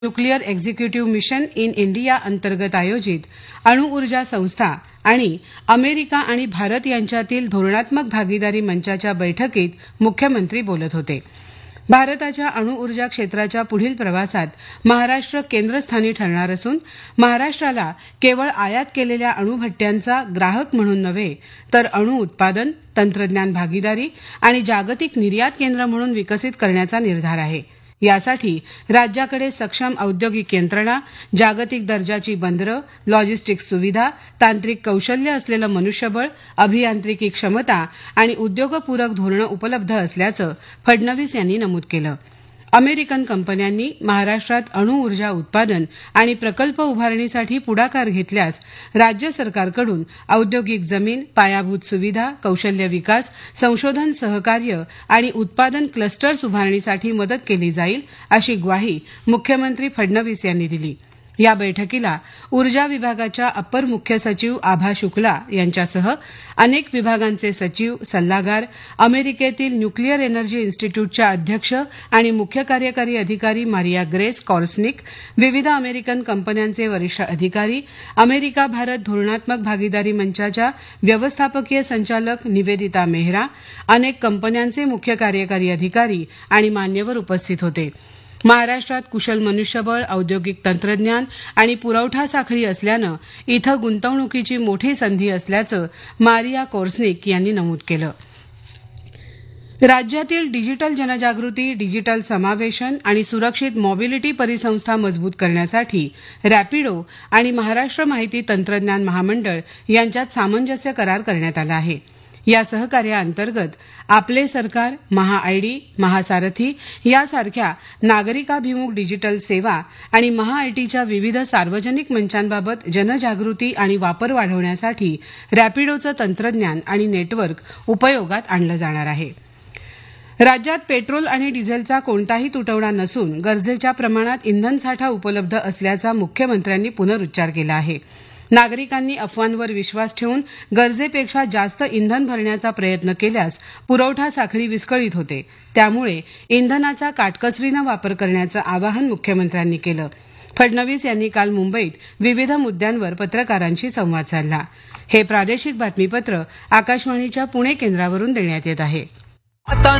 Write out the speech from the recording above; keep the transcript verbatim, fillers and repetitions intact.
Nuclear executive mission in India अंतर्गत आयोजित अणुऊर्जा संस्था आणि अमेरिका आणि भारत यांच्यातील धोरणात्मक भागीदारी मंचाच्या बैठकीत मुख्यमंत्री बोलत होते. भारताच्या अणुऊर्जा क्षेत्राच्या पुढील प्रवासात महाराष्ट्र केंद्रस्थानी ठरणार असून महाराष्ट्राला केवळ आयात केलेल्या अणुभट्ट्यांचा ग्राहक म्हणून नव्हे तर अणु उत्पादन, तंत्रज्ञान भागीदारी आणि जागतिक निर्यात केंद्र म्हणून विकसित करण्याचा निर्धार आहे. यासाठी राज्याकडे सक्षम औद्योगिक यंत्रणा, जागतिक दर्जाची बंदरं, लॉजिस्टिक्स सुविधा, तांत्रिक कौशल्य असलेलं मनुष्यबळ, अभियांत्रिकी क्षमता आणि उद्योगपूरक धोरणं उपलब्ध असल्याचं फडणवीस यांनी नमूद केलं. अमेरिकन कंपन्यांनी महाराष्ट्रात अणुऊर्जा उत्पादन आणि प्रकल्प उभारणीसाठी पुढाकार घेतल्यास राज्य सरकारकडून औद्योगिक जमीन, पायाभूत सुविधा, कौशल्य विकास, संशोधन सहकार्य आणि उत्पादन क्लस्टर्स उभारणीसाठी मदत केली जाईल, अशी ग्वाही मुख्यमंत्री फडणवीस यांनी दिली. या बैठकीला ऊर्जा विभागाच्या अपर मुख्य सचिव आभा शुक्ला यांच्यासह अनेक विभागांचे सचिव, सल्लागार, अमेरिकेतील न्यूक्लियर एनर्जी इन्स्टिट्यूटच्या अध्यक्ष आणि मुख्य कार्यकारी अधिकारी मारिया ग्रेस कॉर्सनिक, विविध अमेरिकन कंपन्यांचे वरिष्ठ अधिकारी, अमेरिका भारत धोरणात्मक भागीदारी मंचाच्या व्यवस्थापकीय संचालक निवेदिता मेहरा, अनेक कंपन्यांचे मुख्य कार्यकारी अधिकारी आणि मान्यवर उपस्थित होते. महाराष्ट्रात कुशल मनुष्यबळ, औद्योगिक तंत्रज्ञान आणि पुरवठा साखळी असल्यानं इथं गुंतवणुकीची मोठी संधी असल्याचं मारिया कोर्सनिक यांनी नमूद केलं. राज्यातील डिजिटल जनजागृती, डिजिटल समावेशन आणि सुरक्षित मॉबिलिटी परिसंस्था मजबूत करण्यासाठी रॅपिडो आणि महाराष्ट्र माहिती तंत्रज्ञान महामंडळ यांच्यात सामंजस्य करार करण्यात आला आहे. या सहकार्याअंतर्गत आपले सरकार, महाआयडी, महासारथी यासारख्या नागरिकाभिमुख डिजिटल सेवा आणि महाआयटीच्या विविध सार्वजनिक मंचांबाबत जनजागृती आणि वापर वाढवण्यासाठी रॅपिडोचं तंत्रज्ञान आणि नेटवर्क उपयोगात आणलं जाणार आहे. राज्यात पेट्रोल आणि डिझेलचा कोणताही तुटवडा नसून गरजेच्या प्रमाणात इंधनसाठा उपलब्ध असल्याचा मुख्यमंत्र्यांनी पुनरुच्चार केला आहे. नागरिकांनी अफवांवर विश्वास ठेवून गरजेपेक्षा जास्त इंधन भरण्याचा प्रयत्न केल्यास पुरवठा साखळी विस्कळीत होते. त्यामुळे इंधनाचा काटकसरीनं वापर करण्याचं आवाहन मुख्यमंत्र्यांनी केलं. फडणवीस यांनी काल मुंबईत विविध मुद्द्यांवर पत्रकारांशी संवाद साधला. हे प्रादेशिक बातमीपत्र आकाशवाणीच्या पुणे केंद्रावरून देण्यात येत आहे.